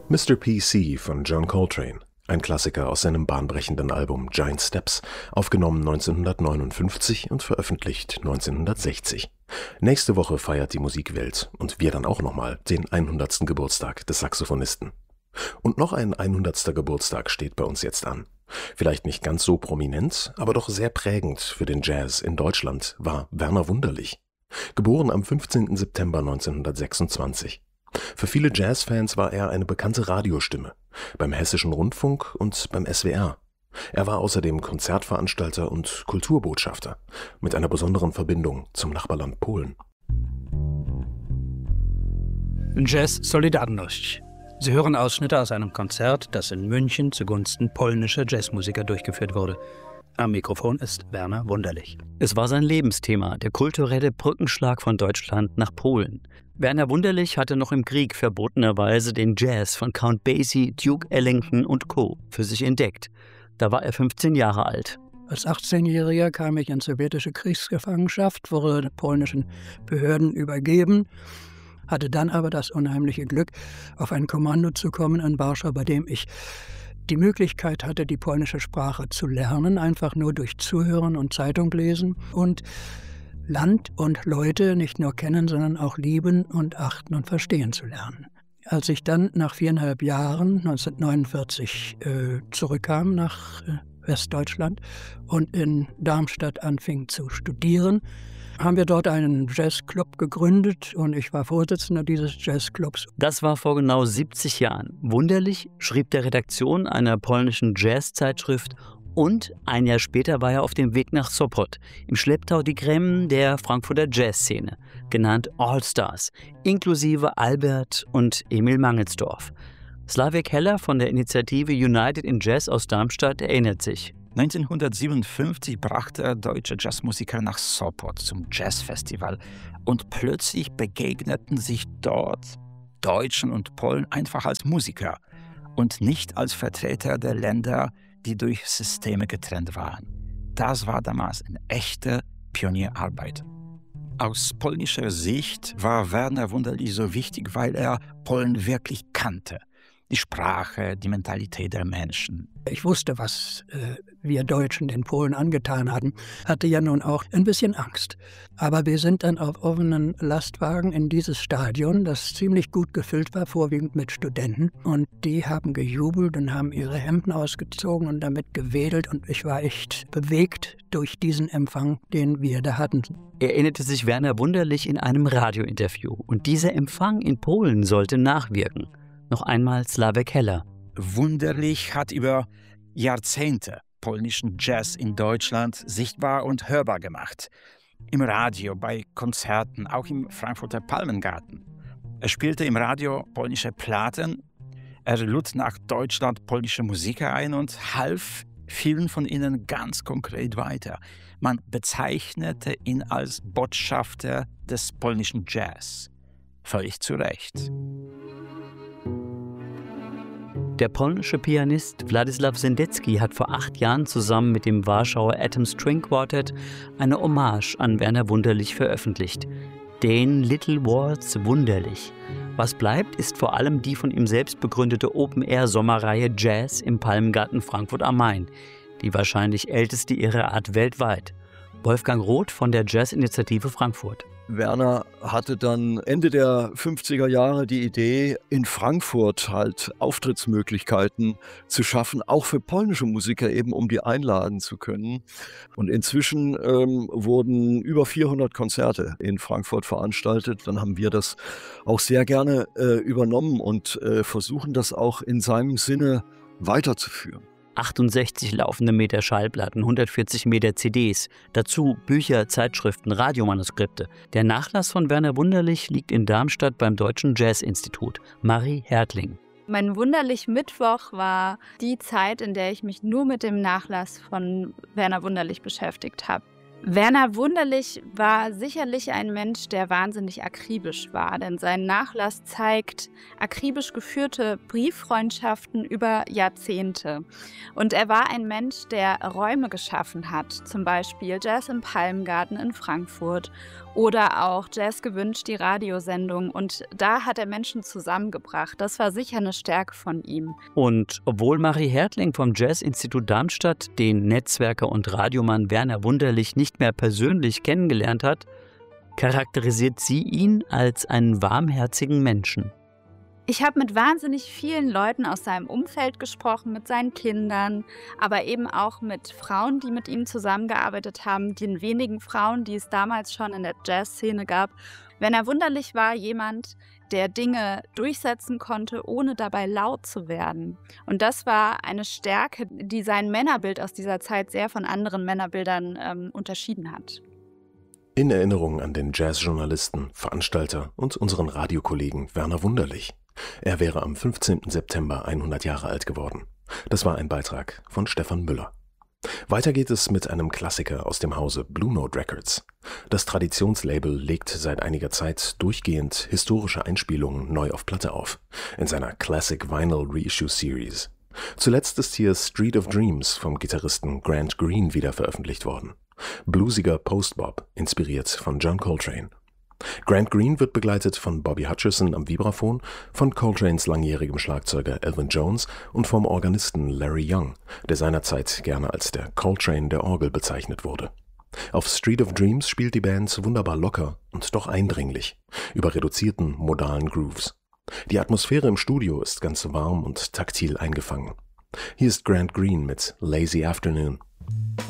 Mr. PC von John Coltrane, ein Klassiker aus seinem bahnbrechenden Album Giant Steps, aufgenommen 1959 und veröffentlicht 1960. Nächste Woche feiert die Musikwelt und wir dann auch nochmal den 100. Geburtstag des Saxophonisten. Und noch ein 100. Geburtstag steht bei uns jetzt an. Vielleicht nicht ganz so prominent, aber doch sehr prägend für den Jazz in Deutschland war Werner Wunderlich. Geboren am 15. September 1926. Für viele Jazzfans war er eine bekannte Radiostimme, beim Hessischen Rundfunk und beim SWR. Er war außerdem Konzertveranstalter und Kulturbotschafter, mit einer besonderen Verbindung zum Nachbarland Polen. Jazz Solidarność. Sie hören Ausschnitte aus einem Konzert, das in München zugunsten polnischer Jazzmusiker durchgeführt wurde. Am Mikrofon ist Werner Wunderlich. Es war sein Lebensthema, der kulturelle Brückenschlag von Deutschland nach Polen. Werner Wunderlich hatte noch im Krieg verbotenerweise den Jazz von Count Basie, Duke Ellington und Co. für sich entdeckt. Da war er 15 Jahre alt. Als 18-Jähriger kam ich in sowjetische Kriegsgefangenschaft, wurde den polnischen Behörden übergeben, hatte dann aber das unheimliche Glück, auf ein Kommando zu kommen in Warschau, bei dem ich die Möglichkeit hatte, die polnische Sprache zu lernen, einfach nur durch Zuhören und Zeitung lesen und Land und Leute nicht nur kennen, sondern auch lieben und achten und verstehen zu lernen. Als ich dann nach 4,5 Jahren, 1949, zurückkam nach Westdeutschland und in Darmstadt anfing zu studieren, haben wir dort einen Jazzclub gegründet und ich war Vorsitzender dieses Jazzclubs. Das war vor genau 70 Jahren. Wunderlich schrieb der Redaktion einer polnischen Jazzzeitschrift und ein Jahr später war er auf dem Weg nach Sopot, im Schlepptau die Creme der Frankfurter Jazzszene, genannt All-Stars, inklusive Albert und Emil Mangelsdorf. Slavek Heller von der Initiative United in Jazz aus Darmstadt erinnert sich. 1957 brachte er deutsche Jazzmusiker nach Sopot zum Jazzfestival und plötzlich begegneten sich dort Deutschen und Polen einfach als Musiker und nicht als Vertreter der Länder, die durch Systeme getrennt waren. Das war damals eine echte Pionierarbeit. Aus polnischer Sicht war Werner Wunderlich so wichtig, weil er Polen wirklich kannte. Die Sprache, die Mentalität der Menschen. Ich wusste, was wir Deutschen den Polen angetan hatten, hatte ja nun auch ein bisschen Angst. Aber wir sind dann auf offenen Lastwagen in dieses Stadion, das ziemlich gut gefüllt war, vorwiegend mit Studenten. Und die haben gejubelt und haben ihre Hemden ausgezogen und damit gewedelt. Und ich war echt bewegt durch diesen Empfang, den wir da hatten. Erinnerte sich Werner Wunderlich in einem Radiointerview. Und dieser Empfang in Polen sollte nachwirken. Noch einmal Slavek Heller. Wunderlich hat über Jahrzehnte polnischen Jazz in Deutschland sichtbar und hörbar gemacht. Im Radio, bei Konzerten, auch im Frankfurter Palmengarten. Er spielte im Radio polnische Platten, er lud nach Deutschland polnische Musiker ein und half vielen von ihnen ganz konkret weiter. Man bezeichnete ihn als Botschafter des polnischen Jazz. Völlig zu Recht. Der polnische Pianist Władysław Sendecki hat vor 8 Jahren zusammen mit dem Warschauer Atom String Quartet eine Hommage an Werner Wunderlich veröffentlicht. Den Little Waltz Wunderlich. Was bleibt, ist vor allem die von ihm selbst begründete Open-Air-Sommerreihe Jazz im Palmengarten Frankfurt am Main, die wahrscheinlich älteste ihrer Art weltweit. Wolfgang Roth von der Jazz-Initiative Frankfurt. Werner hatte dann Ende der 50er Jahre die Idee, in Frankfurt halt Auftrittsmöglichkeiten zu schaffen, auch für polnische Musiker eben, um die einladen zu können. Und inzwischen wurden über 400 Konzerte in Frankfurt veranstaltet. Dann haben wir das auch sehr gerne übernommen und versuchen das auch in seinem Sinne weiterzuführen. 68 laufende Meter Schallplatten, 140 Meter CDs, dazu Bücher, Zeitschriften, Radiomanuskripte. Der Nachlass von Werner Wunderlich liegt in Darmstadt beim Deutschen Jazzinstitut. Marie Hertling. Mein Wunderlich-Mittwoch war die Zeit, in der ich mich nur mit dem Nachlass von Werner Wunderlich beschäftigt habe. Werner Wunderlich war sicherlich ein Mensch, der wahnsinnig akribisch war, denn sein Nachlass zeigt akribisch geführte Brieffreundschaften über Jahrzehnte. Und er war ein Mensch, der Räume geschaffen hat, zum Beispiel Jazz im Palmengarten in Frankfurt Oder auch Jazz gewünscht, die Radiosendung. Und da hat er Menschen zusammengebracht. Das war sicher eine Stärke von ihm. Und obwohl Marie Hertling vom Jazz-Institut Darmstadt den Netzwerker und Radiomann Werner Wunderlich nicht mehr persönlich kennengelernt hat, charakterisiert sie ihn als einen warmherzigen Menschen. Ich habe mit wahnsinnig vielen Leuten aus seinem Umfeld gesprochen, mit seinen Kindern, aber eben auch mit Frauen, die mit ihm zusammengearbeitet haben, den wenigen Frauen, die es damals schon in der Jazzszene gab. Werner Wunderlich war jemand, der Dinge durchsetzen konnte, ohne dabei laut zu werden. Und das war eine Stärke, die sein Männerbild aus dieser Zeit sehr von anderen Männerbildern unterschieden hat. In Erinnerung an den Jazzjournalisten, Veranstalter und unseren Radiokollegen Werner Wunderlich. Er wäre am 15. September 100 Jahre alt geworden. Das war ein Beitrag von Stefan Müller. Weiter geht es mit einem Klassiker aus dem Hause Blue Note Records. Das Traditionslabel legt seit einiger Zeit durchgehend historische Einspielungen neu auf Platte auf, in seiner Classic Vinyl Reissue Series. Zuletzt ist hier Street of Dreams vom Gitarristen Grant Green wieder veröffentlicht worden. Bluesiger Post-Bop, inspiriert von John Coltrane. Grant Green wird begleitet von Bobby Hutcherson am Vibraphon, von Coltranes langjährigem Schlagzeuger Elvin Jones und vom Organisten Larry Young, der seinerzeit gerne als der Coltrane der Orgel bezeichnet wurde. Auf Street of Dreams spielt die Band wunderbar locker und doch eindringlich, über reduzierten, modalen Grooves. Die Atmosphäre im Studio ist ganz warm und taktil eingefangen. Hier ist Grant Green mit Lazy Afternoon.